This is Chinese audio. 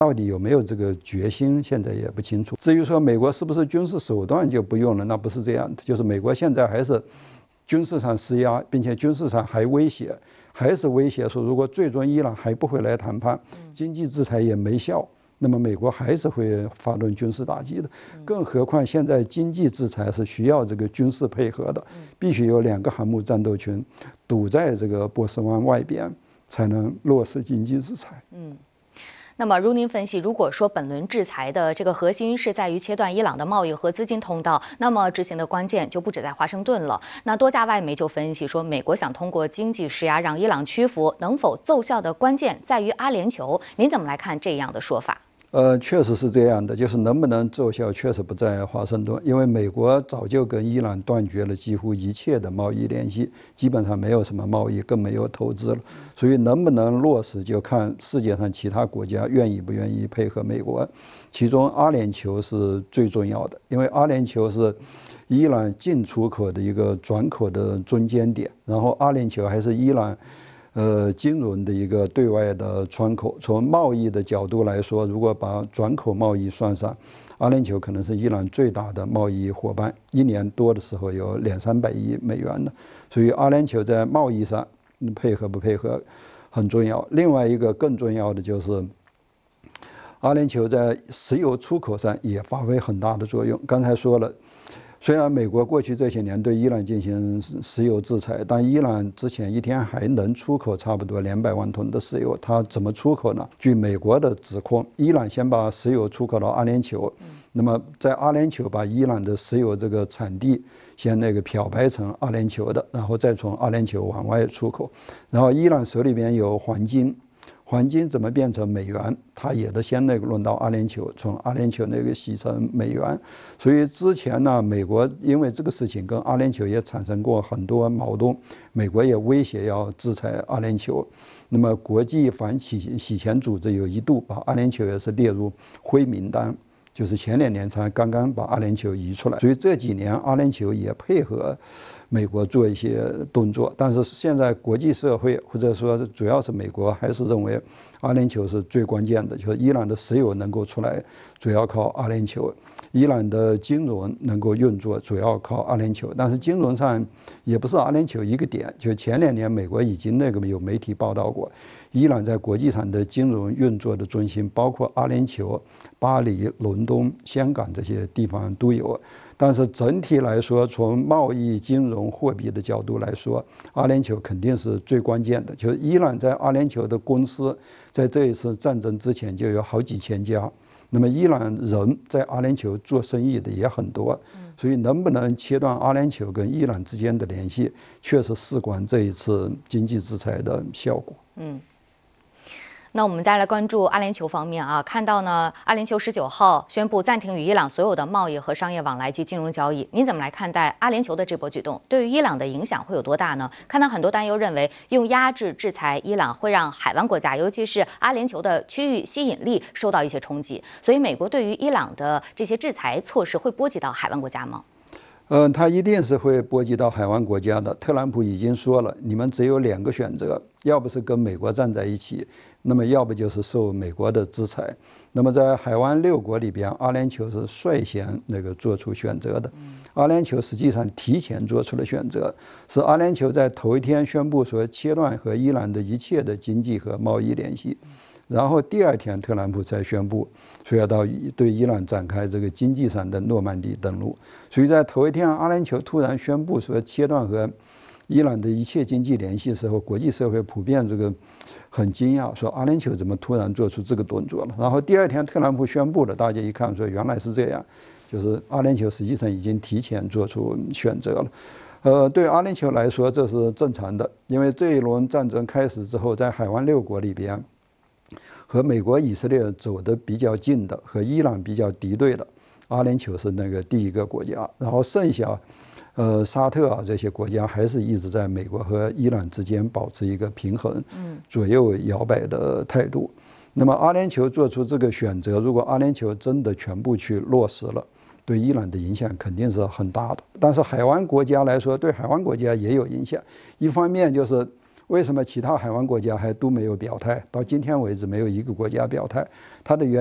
到底有没有这个决心，现在也不清楚。至于说美国是不是军事手段就不用了，那不是这样的，就是美国现在还是军事上施压，并且军事上还威胁，还是威胁说，如果最终伊朗还不回来谈判，经济制裁也没效，那么美国还是会发动军事打击的。更何况现在经济制裁是需要这个军事配合的，必须有2个航母战斗群堵在这个波斯湾外边，才能落实经济制裁。 那么，如您分析，如果说本轮制裁的这个核心是在于切断伊朗的贸易和资金通道，那么执行的关键就不止在华盛顿了。那多家外媒就分析说，美国想通过经济施压让伊朗屈服，能否奏效的关键在于阿联酋。您怎么来看这样的说法？ 确实是这样的，就是能不能奏效，确实不在华盛顿，因为美国早就跟伊朗断绝了几乎一切的贸易联系，基本上没有什么贸易，更没有投资了。所以能不能落实，就看世界上其他国家愿意不愿意配合美国。其中阿联酋是最重要的，因为阿联酋是伊朗进出口的一个转口的中间点，然后阿联酋还是伊朗金融的一个对外的窗口。从贸易的角度来说，如果把转口贸易算上，阿联酋可能是伊朗最大的贸易伙伴，一年多的时候有200-300亿美元的。所以阿联酋在贸易上配合不配合很重要。另外一个更重要的就是阿联酋在石油出口上也发挥很大的作用。刚才说了，虽然美国过去这些年对伊朗进行石油制裁，但伊朗之前一天还能出口差不多200万吨的石油。它怎么出口呢？据美国的指控，伊朗先把石油出口到阿联酋，那么在阿联酋把伊朗的石油这个产地先漂白成阿联酋的，然后再从阿联酋往外出口。然后伊朗手里边有黄金。黄金怎么变成美元，它也得先轮到阿联酋，从阿联酋洗成美元。所以之前呢，美国因为这个事情跟阿联酋也产生过很多矛盾，美国也威胁要制裁阿联酋。那么国际反洗钱组织有一度把阿联酋也是列入灰名单，就是前2年才刚刚把阿联酋移出来。所以这几年阿联酋也配合美国做一些动作，但是现在国际社会或者说主要是美国还是认为阿联酋是最关键的，就是伊朗的石油能够出来，主要靠阿联酋；伊朗的金融能够运作，主要靠阿联酋。但是金融上也不是阿联酋一个点，就前2年美国已经有媒体报道过，伊朗在国际上的金融运作的中心包括阿联酋、巴黎、伦敦、香港这些地方都有。但是整体来说，从贸易、金融、货币的角度来说，阿联酋肯定是最关键的。就是伊朗在阿联酋的公司，在这一次战争之前就有好几千家。那么伊朗人在阿联酋做生意的也很多，所以能不能切断阿联酋跟伊朗之间的联系，确实事关这一次经济制裁的效果。 那我们再来关注阿联酋方面啊，看到呢，阿联酋19号宣布暂停与伊朗所有的贸易和商业往来及金融交易。您怎么来看待阿联酋的这波举动？对于伊朗的影响会有多大呢？看到很多担忧认为，用压制制裁伊朗会让海湾国家，尤其是阿联酋的区域吸引力受到一些冲击。所以，美国对于伊朗的这些制裁措施会波及到海湾国家吗？ 它一定是会波及到海湾国家的。特朗普已经说了，你们只有2个选择，要不是跟美国站在一起，那么要不就是受美国的制裁。那么在海湾6国里边，阿联酋是率先做出选择的。阿联酋实际上提前做出了选择，是阿联酋在头一天宣布说切断和伊朗的一切的经济和贸易联系。然后第2天，特朗普才宣布说要对伊朗展开这个经济上的诺曼底登陆。所以在头一天，阿联酋突然宣布说切断和伊朗的一切经济联系的时候，国际社会普遍很惊讶，说阿联酋怎么突然做出这个动作了？然后第2天，特朗普宣布了，大家一看说原来是这样，就是阿联酋实际上已经提前做出选择了。对阿联酋来说这是正常的，因为这一轮战争开始之后，在海湾6国里边，和美国、以色列走得比较近的，和伊朗比较敌对的，阿联酋是第1个国家，然后剩下，沙特啊这些国家还是一直在美国和伊朗之间保持一个平衡，左右摇摆的态度。那么阿联酋做出这个选择，如果阿联酋真的全部去落实了，对伊朗的影响肯定是很大的。但是海湾国家来说，对海湾国家也有影响。一方面就是为什么其他海湾国家还都没有表态？到今天为止，没有一个国家表态。它的原